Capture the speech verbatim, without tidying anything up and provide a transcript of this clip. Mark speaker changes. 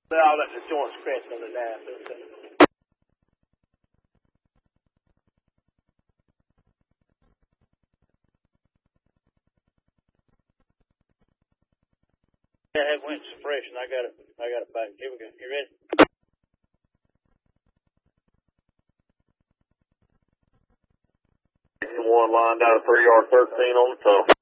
Speaker 1: I'll let the joint scratch on the knife. Yeah, I have wind suppression. I got it. I got it back. Here we go. You ready?
Speaker 2: One lined out of three yard thirteen on the top.